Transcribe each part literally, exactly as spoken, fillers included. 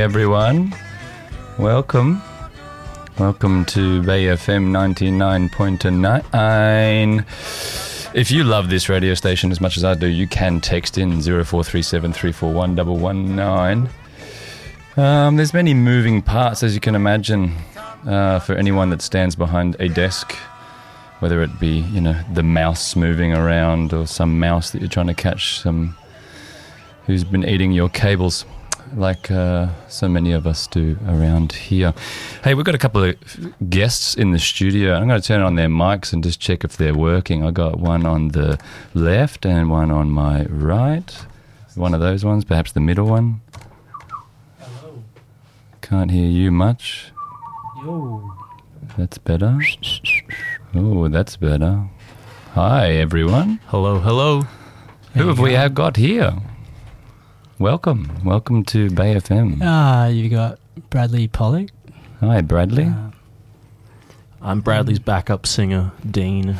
everyone. Welcome. Welcome to Bay F M ninety-nine point nine. If you love this radio station as much as I do, you can text in zero four three seven, three four one, one one nine. Um, there's many moving parts, as you can imagine, uh, for anyone that stands behind a desk, whether it be, you know, the mouse moving around or some mouse that you're trying to catch, some who's been eating your cables, like uh, so many of us do around here. Hey, we've got a couple of guests in the studio. I'm going to turn on their mics and just check if they're working. I got one on the left and one on my right. One of those ones, perhaps the middle one. Hello. Can't hear you much. Yo. That's better. Oh, that's better. Hi, everyone. Hello, hello. Who have we have got here? Welcome. Welcome to Bay F M. Ah, uh, you got Bradley Pollock. Hi, Bradley. Uh, I'm Bradley's backup singer, Dean.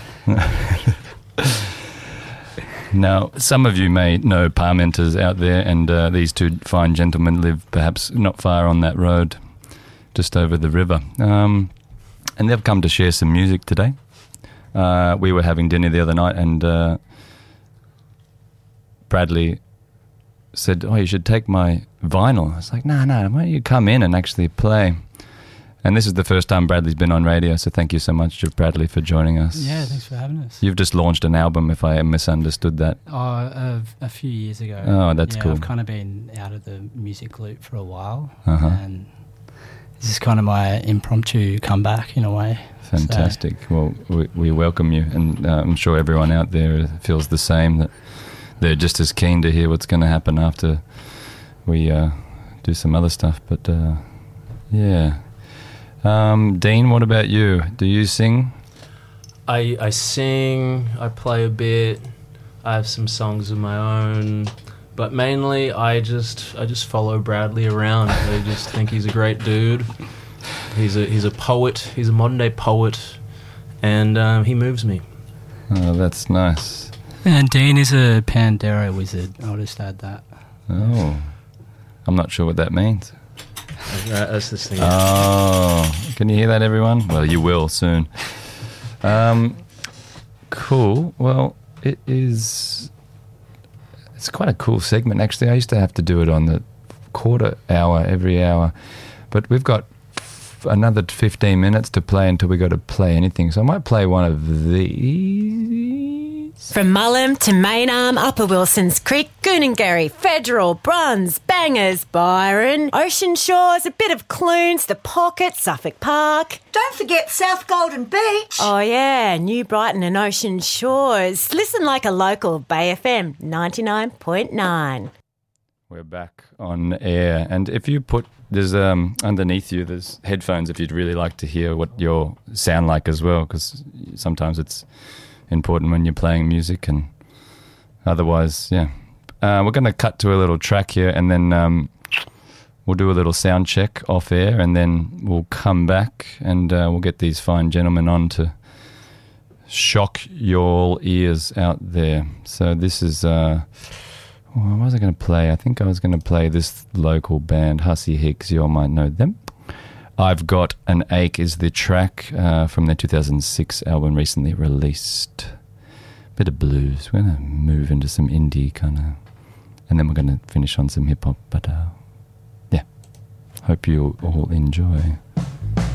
Now, some of you may know Parmenters out there, and uh, these two fine gentlemen live perhaps not far on that road, just over the river. Um, and they've come to share some music today. Uh, we were having dinner the other night, and uh, Bradley said, oh, you should take my vinyl. I was like, no, no, why don't you come in and actually play? And this is the first time Bradley's been on radio, so thank you so much, Bradley, for joining us. Yeah, thanks for having us. You've just launched an album, if I misunderstood that. Oh, uh, a few years ago. Oh, that's yeah, cool. I've kind of been out of the music loop for a while, uh-huh. and this is kind of my impromptu comeback in a way. Fantastic. So. Well, we, we welcome you, and uh, I'm sure everyone out there feels the same, that they're just as keen to hear what's going to happen after we uh, do some other stuff. But, uh, yeah. Um, Dean, what about you? Do you sing? I, I sing, I play a bit, I have some songs of my own, but mainly I just I just follow Bradley around. I just think he's a great dude. He's a, he's a poet, he's a modern day poet, and um, he moves me. Oh, that's nice. And Dean is a Pandera wizard. I'll just add that. Oh, I'm not sure what that means. Right, that's this thing. Oh, can you hear that, everyone? Well, you will soon. Um, cool. Well, it is. It's quite a cool segment, actually. I used to have to do it on the quarter hour every hour, but we've got f- another fifteen minutes to play until we got to play anything. So I might play one of these. From Mullum to Maynarm, Upper Wilsons Creek, Goonangarry, Federal, Bruns, Bangers, Byron, Ocean Shores, a bit of Clunes, The Pocket, Suffolk Park. Don't forget South Golden Beach. Oh yeah, New Brighton and Ocean Shores. Listen like a local, Bay F M ninety-nine point nine. We're back on air, and if you put, there's um underneath you, there's headphones if you'd really like to hear what you sound like as well, because sometimes it's important when you're playing music, and otherwise, yeah. Uh, we're going to cut to a little track here, and then um, we'll do a little sound check off air, and then we'll come back, and uh, we'll get these fine gentlemen on to shock your ears out there. So this is, uh, what was I going to play? I think I was going to play this local band, Hussey Hicks. You all might know them. I've Got an Ache is the track uh, from their two thousand six album recently released. Bit of blues. We're going to move into some indie kind of, and then we're going to finish on some hip-hop. But uh, yeah, hope you all enjoy.